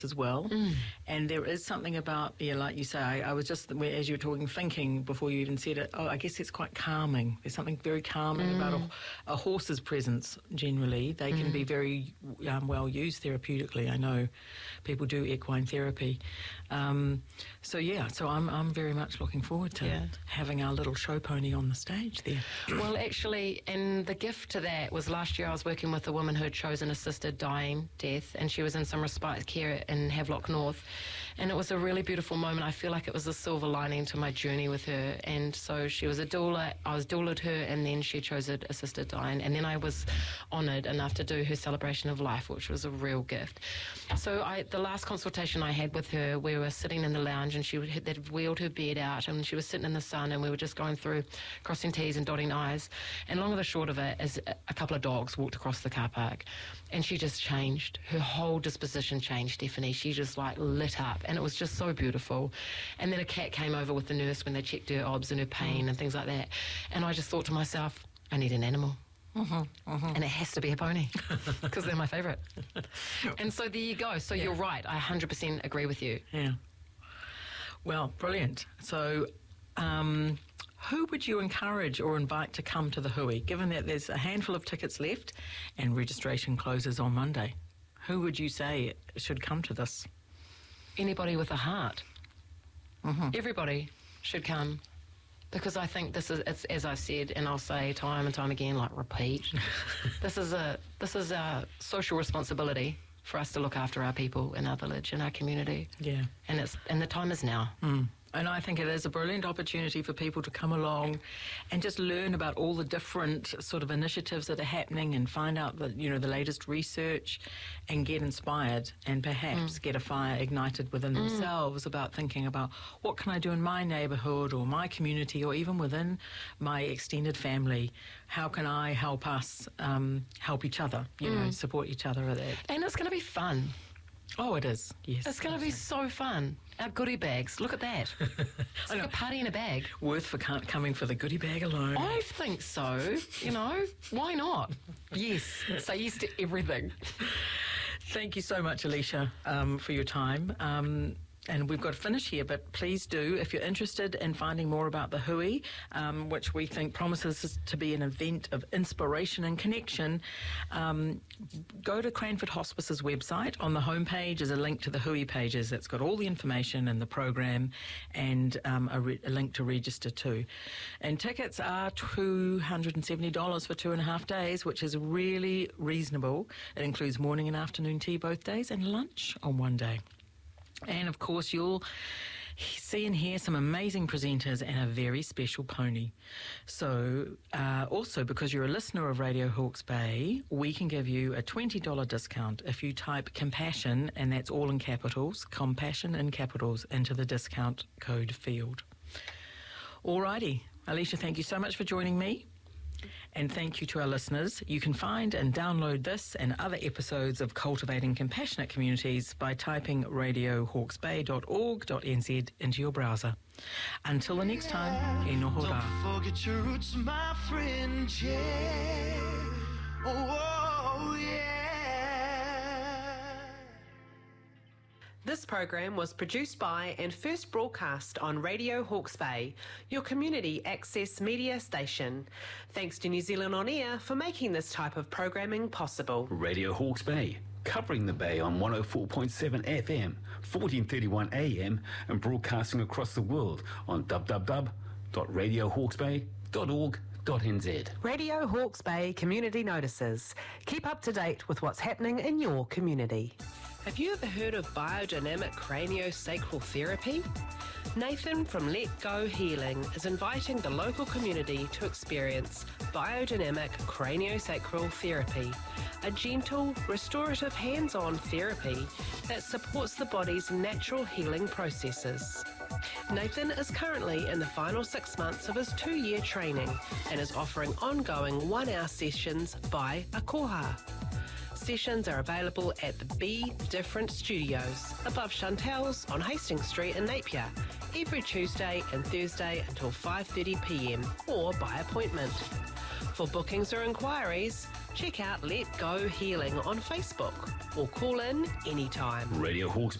as well. And there is something about, like you say, I was just, as you were talking, thinking before you even said it, I guess it's quite calming. There's something very calming about a horse's presence generally. They can be very well used therapeutically. I know people do equine therapy. So I'm very much looking forward to having our little show pony on the stage there. Well, actually, and the gift to that was last year I was working with a woman who had chosen assisted dying death, and she was in some respite care in Havelock North, and it was a really beautiful moment. I feel like it was a silver lining to my journey with her. And so she was a doula, I was doulaed her, and then she chose assisted dying, and then I was honoured enough to do her celebration of life, which was a real gift. So the last consultation I had with her, we were sitting in the lounge, and they'd wheeled her bed out, and she was sitting in the sun, and we were just going through crossing T's and dotting I's. And long and the short of it is a couple of dogs walked across the car park, and she just changed. Her whole disposition changed, Stephanie. She just lit up, and it was just so beautiful. And then a cat came over with the nurse when they checked her obs and her pain and things like that. And I just thought to myself, I need an animal. And it has to be a pony because they're my favourite. And so there you go. So you're right. I 100% agree with you. Yeah. Well, brilliant. So who would you encourage or invite to come to the Hui, given that there's a handful of tickets left and registration closes on Monday? Who would you say should come to this? Anybody with a heart. Everybody should come, because I think it's as I've said, and I'll say time and time again, repeat. This is our social responsibility for us to look after our people in our village, in our community. Yeah. And the time is now. And I think it is a brilliant opportunity for people to come along and just learn about all the different sort of initiatives that are happening and find out the latest research and get inspired and perhaps get a fire ignited within themselves about thinking about what can I do in my neighbourhood or my community or even within my extended family. How can I help us help each other, support each other at that. And it's going to be fun. Oh, it is, yes. It's going to be so fun. Our goodie bags, look at that. It's like a party in a bag. Worth for coming for the goodie bag alone. I think so. Why not? Yes. Say yes to everything. Thank you so much, Alicia, for your time. And we've got to finish here, but please do, if you're interested in finding more about the Hui, which we think promises to be an event of inspiration and connection, go to Cranford Hospice's website. On the homepage is a link to the Hui pages. That's got all the information and the program and a link to register too. And tickets are $270 for 2.5 days, which is really reasonable. It includes morning and afternoon tea both days and lunch on one day. And, of course, you'll see and hear some amazing presenters and a very special pony. So, also, because you're a listener of Radio Hawke's Bay, we can give you a $20 discount if you type compassion, and that's all in capitals, compassion in capitals, into the discount code field. Alrighty. Alicia, thank you so much for joining me. And thank you to our listeners. You can find and download this and other episodes of Cultivating Compassionate Communities by typing radiohawksbay.org.nz into your browser. Until the next time, e noho rā. Don't forget your roots, my friend, yeah. Oh, yeah. This program was produced by and first broadcast on Radio Hawke's Bay, your community access media station. Thanks to New Zealand On Air for making this type of programming possible. Radio Hawke's Bay, covering the Bay on 104.7 FM, 1431 AM, and broadcasting across the world on www.radiohawksbay.org.nz. Radio Hawke's Bay Community Notices. Keep up to date with what's happening in your community. Have you ever heard of biodynamic craniosacral therapy? Nathan from Let Go Healing is inviting the local community to experience biodynamic craniosacral therapy, a gentle, restorative hands-on therapy that supports the body's natural healing processes. Nathan is currently in the final 6 months of his 2-year training and is offering ongoing 1-hour sessions by a koha. Sessions are available at the Be Different Studios, above Chantel's on Hastings Street in Napier, every Tuesday and Thursday until 5:30 p.m, or by appointment. For bookings or inquiries, Check out Let Go Healing on Facebook or call in anytime. Radio Hawke's